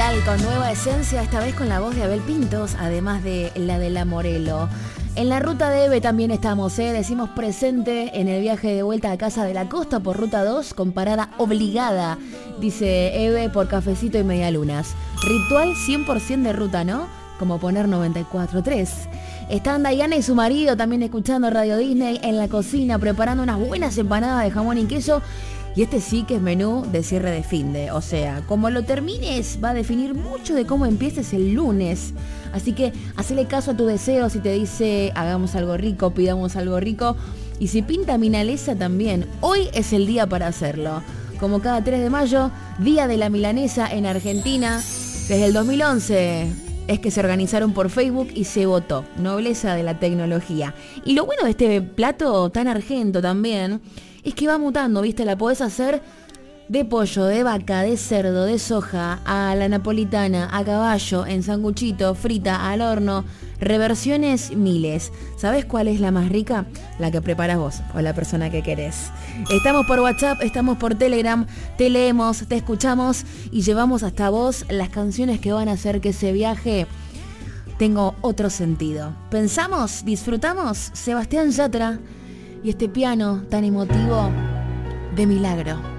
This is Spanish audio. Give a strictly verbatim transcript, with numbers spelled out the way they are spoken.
Real con nueva esencia, esta vez con la voz de Abel Pintos, además de la de La Morelo. En la ruta de Eve también estamos, ¿eh? Decimos presente en el viaje de vuelta a Casa de la Costa por ruta dos con parada obligada, dice Eve por Cafecito y Medialunas. Ritual cien por ciento de ruta, ¿no? Como poner noventa y cuatro punto tres. Están Diana y su marido también escuchando Radio Disney en la cocina, preparando unas buenas empanadas de jamón y queso. Y este sí que es menú de cierre de finde. O sea, como lo termines va a definir mucho de cómo empieces el lunes. Así que hacele caso a tu deseo si te dice hagamos algo rico, pidamos algo rico. Y si pinta milanesa también, hoy es el día para hacerlo. Como cada tres de mayo, Día de la Milanesa en Argentina. Desde el dos mil once es que se organizaron por Facebook y se votó. Nobleza de la tecnología. Y lo bueno de este plato tan argento también es que va mutando, ¿viste? La podés hacer de pollo, de vaca, de cerdo, de soja, a la napolitana, a caballo, en sanguchito, frita, al horno. Reversiones miles. ¿Sabés cuál es la más rica? La que preparas vos o la persona que querés. Estamos por WhatsApp, estamos por Telegram, te leemos, te escuchamos y llevamos hasta vos las canciones que van a hacer que ese viaje tenga otro sentido. ¿Pensamos? ¿Disfrutamos? Sebastián Yatra y este piano tan emotivo de Milagro.